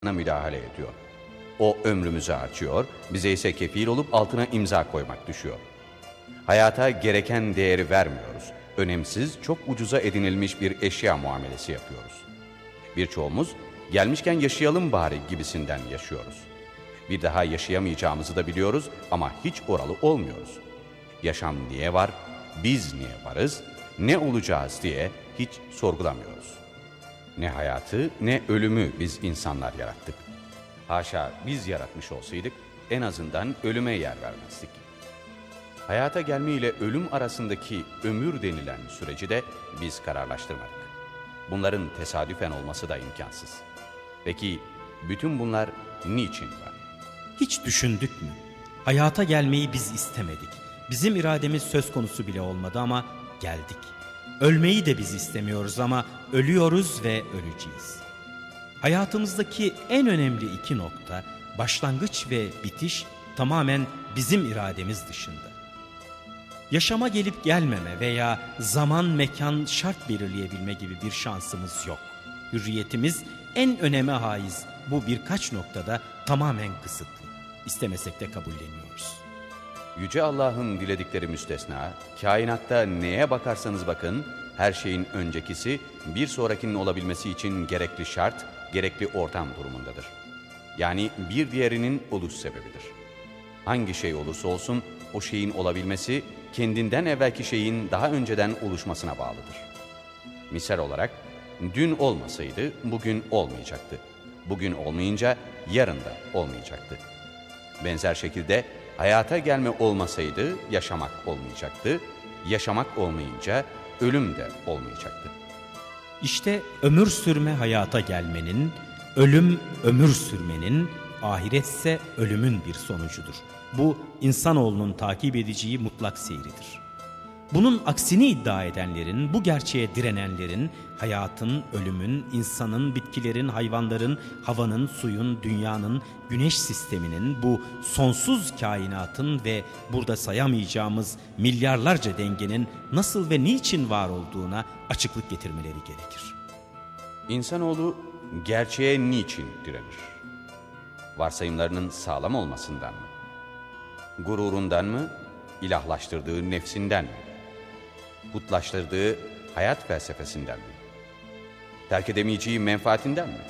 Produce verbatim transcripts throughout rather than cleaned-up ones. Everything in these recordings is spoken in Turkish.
müdahale ediyor. O ömrümüzü artıyor, bize ise kefil olup altına imza koymak düşüyor. Hayata gereken değeri vermiyoruz. Önemsiz, çok ucuza edinilmiş bir eşya muamelesi yapıyoruz. Birçoğumuz gelmişken yaşayalım bari gibisinden yaşıyoruz. Bir daha yaşayamayacağımızı da biliyoruz ama hiç oralı olmuyoruz. Yaşam niye var, biz niye varız, ne olacağız diye hiç sorgulamıyoruz. Ne hayatı ne ölümü biz insanlar yarattık. Haşa biz yaratmış olsaydık en azından ölüme yer vermezdik. Hayata gelme ile ölüm arasındaki ömür denilen süreci de biz kararlaştırmadık. Bunların tesadüfen olması da imkansız. Peki bütün bunlar niçin var? Hiç düşündük mü? Hayata gelmeyi biz istemedik. Bizim irademiz söz konusu bile olmadı ama geldik. Ölmeyi de biz istemiyoruz ama ölüyoruz ve öleceğiz. Hayatımızdaki en önemli iki nokta, başlangıç ve bitiş, tamamen bizim irademiz dışında. Yaşama gelip gelmeme veya zaman, mekan, şart belirleyebilme gibi bir şansımız yok. Hürriyetimiz en öneme haiz bu birkaç noktada tamamen kısıtlı. İstemesek de kabulleniyoruz. Yüce Allah'ın diledikleri müstesna, kainatta neye bakarsanız bakın, her şeyin öncekisi bir sonrakinin olabilmesi için gerekli şart, gerekli ortam durumundadır. Yani bir diğerinin oluş sebebidir. Hangi şey olursa olsun o şeyin olabilmesi, kendinden evvelki şeyin daha önceden oluşmasına bağlıdır. Misal olarak, dün olmasaydı bugün olmayacaktı. Bugün olmayınca yarın da olmayacaktı. Benzer şekilde hayata gelme olmasaydı yaşamak olmayacaktı. Yaşamak olmayınca ölüm de olmayacaktı. İşte ömür sürme hayata gelmenin, ölüm ömür sürmenin, ahiretse ölümün bir sonucudur. Bu insanoğlunun takip edeceği mutlak seyridir. Bunun aksini iddia edenlerin, bu gerçeğe direnenlerin, hayatın, ölümün, insanın, bitkilerin, hayvanların, havanın, suyun, dünyanın, güneş sisteminin, bu sonsuz kainatın ve burada sayamayacağımız milyarlarca dengenin nasıl ve niçin var olduğuna açıklık getirmeleri gerekir. İnsanoğlu gerçeğe niçin direnir? Varsayımlarının sağlam olmasından mı? Gururundan mı? İlahlaştırdığı nefsinden mi? Putlaştırdığı hayat felsefesinden mi? Terk edemeyeceği menfaatinden mi?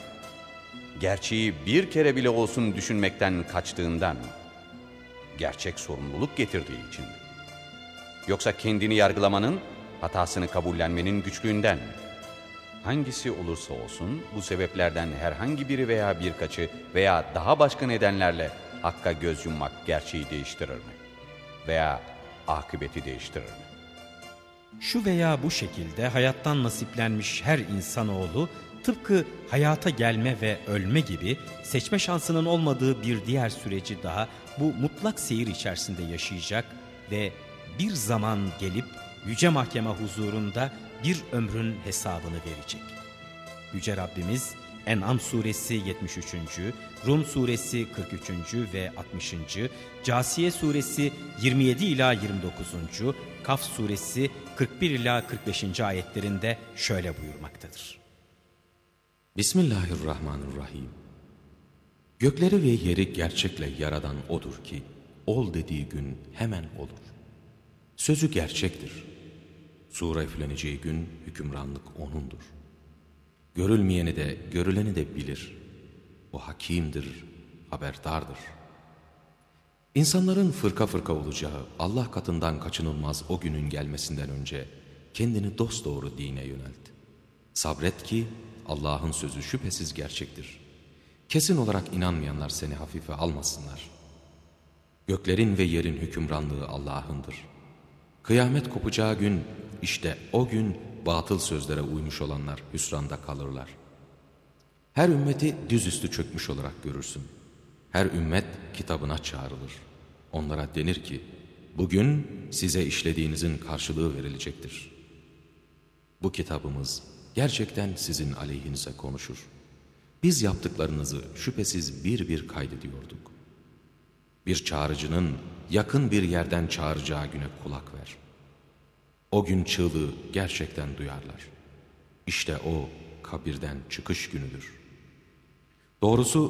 Gerçeği bir kere bile olsun düşünmekten kaçtığından mı? Gerçek sorumluluk getirdiği için mi? Yoksa kendini yargılamanın, hatasını kabullenmenin güçlüğünden mi? Hangisi olursa olsun bu sebeplerden herhangi biri veya birkaçı veya daha başka nedenlerle hakka göz yummak gerçeği değiştirir mi? Veya akıbeti değiştirir mi? Şu veya bu şekilde hayattan nasiplenmiş her insanoğlu tıpkı hayata gelme ve ölme gibi seçme şansının olmadığı bir diğer süreci daha bu mutlak seyir içerisinde yaşayacak ve bir zaman gelip Yüce Mahkeme huzurunda bir ömrün hesabını verecek. Yüce Rabbimiz En'am suresi yetmiş üçüncü, Rum suresi kırk üçüncü ve altmışıncı, Câsiye suresi yirmi yedi ila yirmi dokuzuncu, Kaf suresi kırk bir ila kırk beşinci ayetlerinde şöyle buyurmaktadır. Bismillahirrahmanirrahim. Gökleri ve yeri gerçekle yaradan O'dur ki, ol dediği gün hemen olur. Sözü gerçektir. Sure üfleneceği gün hükümranlık O'nundur. Görülmeyeni de görüleni de bilir. O hakimdir, haberdardır. İnsanların fırka fırka olacağı Allah katından kaçınılmaz o günün gelmesinden önce kendini dosdoğru dine yönelt. Sabret ki Allah'ın sözü şüphesiz gerçektir. Kesin olarak inanmayanlar seni hafife almasınlar. Göklerin ve yerin hükümranlığı Allah'ındır. Kıyamet kopacağı gün, işte o gün batıl sözlere uymuş olanlar hüsranda kalırlar. Her ümmeti dizüstü çökmüş olarak görürsün. Her ümmet kitabına çağrılır. Onlara denir ki, bugün size işlediğinizin karşılığı verilecektir. Bu kitabımız gerçekten sizin aleyhinize konuşur. Biz yaptıklarınızı şüphesiz bir bir kaydediyorduk. Bir çağrıcının yakın bir yerden çağıracağı güne kulak ver. O gün çığlığı gerçekten duyarlar. İşte o kabirden çıkış günüdür. Doğrusu